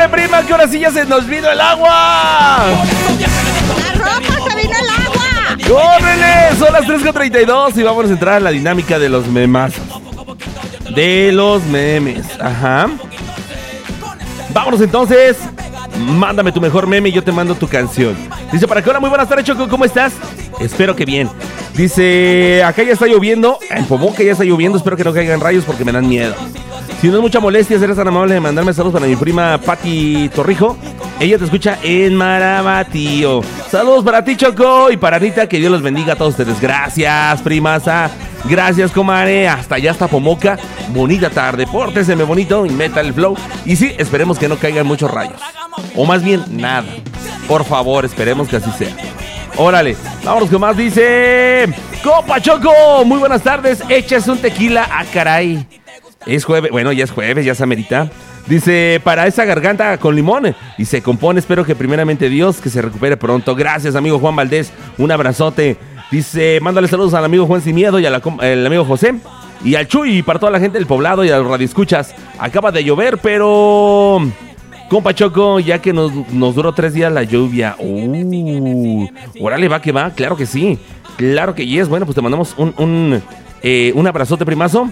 ¡Córrele, prima, que ahora sí ya se nos vino el agua! ¡La ropa, se vino el agua! ¡Córrele! Son las 3:32 y vamos a entrar a la dinámica de los memazos. De los memes, ajá. Vámonos entonces. Mándame tu mejor meme y yo te mando tu canción. Dice para acá, hola, muy buenas tardes, Choco, ¿cómo estás? Espero que bien. Dice, acá ya está lloviendo. En Pomoca ya está lloviendo, espero que no caigan rayos porque me dan miedo. Si no es mucha molestia, serás tan amable de mandarme saludos para mi prima Pati Torrijo. Ella te escucha en Marabatío. Saludos para ti, Choco, y para Anita, que Dios los bendiga a todos ustedes. Gracias, primasa. Gracias, comadre. Hasta allá, hasta Pomoca. Bonita tarde, pórteseme bonito y meta el flow. Y sí, esperemos que no caigan muchos rayos. O más bien, nada. Por favor, esperemos que así sea. Órale, vámonos con más. Dice, Copa Choco, muy buenas tardes. Échase un tequila. Ah, caray. Es jueves, bueno, ya es jueves, ya se amerita. Dice, para esa garganta con limón y se compone, espero que primeramente Dios que se recupere pronto. Gracias, amigo Juan Valdés, un abrazote. Dice, mándale saludos al amigo Juan Sin Miedo y al amigo José y al Chuy y para toda la gente del poblado y a los radioescuchas. Acaba de llover, pero compa Choco, ya que nos duró 3 días la lluvia. Órale, va que va, claro que sí. Claro que yes. Bueno, pues te mandamos un abrazote, primazo.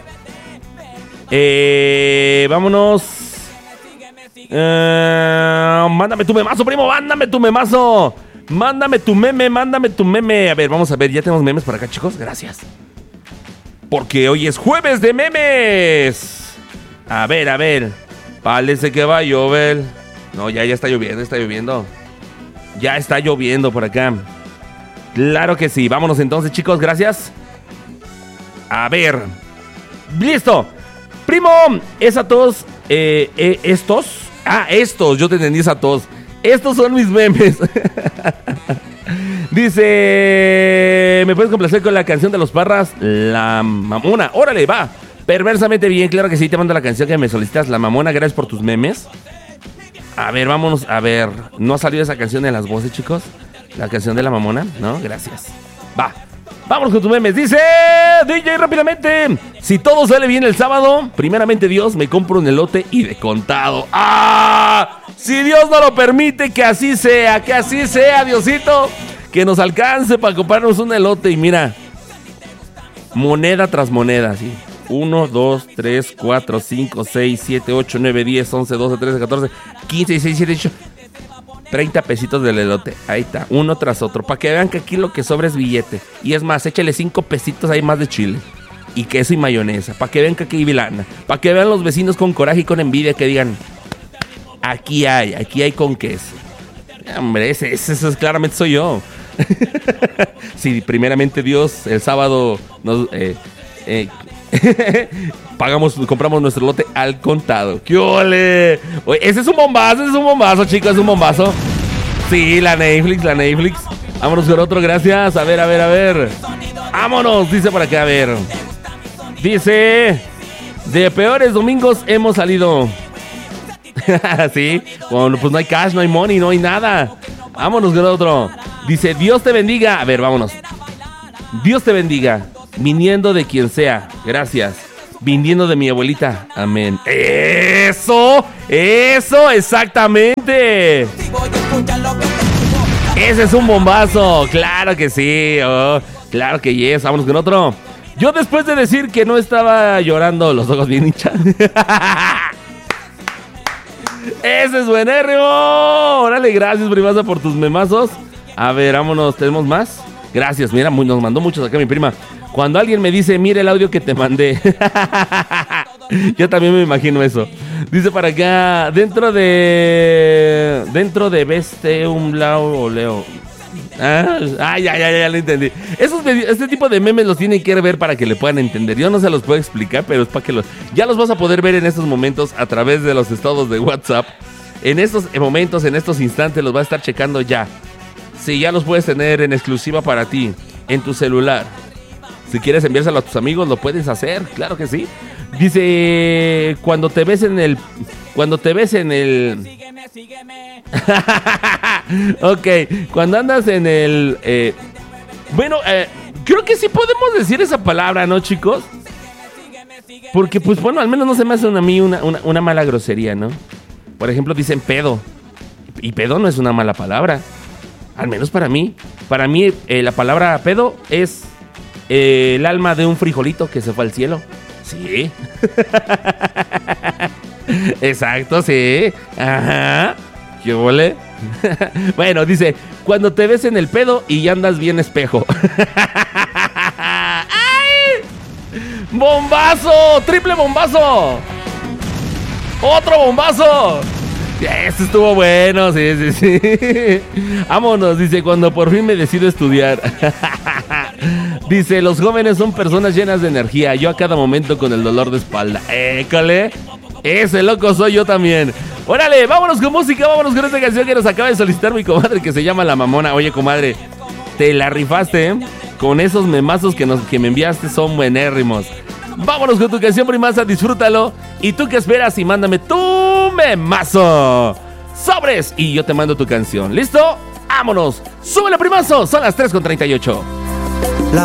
Vámonos. Mándame tu memazo, primo, mándame tu memazo. Mándame tu meme. A ver, vamos a ver, ya tenemos memes por acá, chicos, gracias. Porque hoy es jueves de memes. A ver, parece que va a llover. No, ya está lloviendo. Ya está lloviendo por acá. Claro que sí, vámonos entonces, chicos, gracias. A ver, listo. Primo, es a todos, estos, yo te entendí, es a todos. Estos son mis memes. Dice, ¿me puedes complacer con la canción de los Parras? La Mamona, órale, va. Perversamente bien, claro que sí, te mando la canción que me solicitas, La Mamona, gracias por tus memes. A ver, vámonos, a ver, ¿no ha salido esa canción en las voces, chicos? La canción de La Mamona, ¿no? Gracias. Va. Vámonos con tus memes. Dice DJ rápidamente, si todo sale bien el sábado, primeramente Dios, me compro un elote y de contado. ¡Ah! Si Dios no lo permite, que así sea, Diosito. Que nos alcance para comprarnos un elote. Y mira, moneda tras moneda, ¿sí? 1, 2, 3, 4, 5, 6, 7, 8, 9, 10, 11, 12, 13, 14, 15, 16, 17, 18... 30 pesitos del elote, ahí está, uno tras otro, para que vean que aquí lo que sobra es billete. Y es más, échale 5 pesitos ahí más de chile y queso y mayonesa, para que vean que aquí hay vilana, para que vean los vecinos con coraje y con envidia, que digan, aquí hay con queso. Hombre, ese claramente soy yo. Si primeramente Dios el sábado nos compramos nuestro lote al contado. ¡Qué ole! Oye, ese es un bombazo, chicos, es un bombazo. Sí, la Netflix. Vámonos con otro, gracias. A ver. Vámonos, dice por acá, a ver. Dice, de peores domingos hemos salido. Sí, bueno, pues no hay cash, no hay money, no hay nada. Vámonos con otro. Dice, Dios te bendiga. A ver, vámonos. Dios te bendiga, viniendo de quien sea. Gracias. Viniendo de mi abuelita. Amén. ¡Eso! ¡Exactamente! Ese es un bombazo. Claro que sí. Claro que yes. Vámonos con otro. Yo después de decir que no estaba llorando, los ojos bien hinchados. Ese es buenérrimo. Órale, gracias, primaza, por tus memazos. A ver, vámonos. ¿Tenemos más? Gracias. Mira, nos mandó muchos acá mi prima. Cuando alguien me dice, mira el audio que te mandé. Yo también me imagino eso. Dice para acá, dentro de Veste un Blau Leo. Ya lo entendí. Este tipo de memes los tienen que ver para que le puedan entender. Yo no se los puedo explicar, pero es para que ya los vas a poder ver en estos momentos a través de los estados de WhatsApp. En estos momentos, en estos instantes los vas a estar checando ya. Sí, ya los puedes tener en exclusiva para ti, en tu celular. Si quieres enviárselo a tus amigos, lo puedes hacer, claro que sí. Dice, cuando te ves en el... Sígueme. Ok, cuando andas en el... creo que sí podemos decir esa palabra, ¿no, chicos? Porque, pues, bueno, al menos no se me hace a mí una mala grosería, ¿no? Por ejemplo, dicen pedo. Y pedo no es una mala palabra. Al menos para mí. Para mí, la palabra pedo es el alma de un frijolito que se fue al cielo. Sí. Exacto, sí. Ajá. ¿Qué huele? Bueno, dice, cuando te ves en el pedo y ya andas bien espejo. ¡Ay! ¡Bombazo! ¡Triple bombazo! ¡Otro bombazo! Este estuvo bueno, sí. Vámonos, dice, cuando por fin me decido estudiar. Dice, los jóvenes son personas llenas de energía. Yo a cada momento con el dolor de espalda. École, ese loco soy yo también. Órale, vámonos con música, vámonos con esta canción que nos acaba de solicitar mi comadre, que se llama La Mamona. Oye, comadre, te la rifaste, ¿eh? Con esos memazos que me enviaste, son buenérrimos. Vámonos con tu canción, primaza, disfrútalo. ¿Y tú qué esperas? Y mándame tu memazo. ¡Sobres! Y yo te mando tu canción. ¿Listo? ¡Vámonos! ¡Súbele, primazo! Son las 3:38.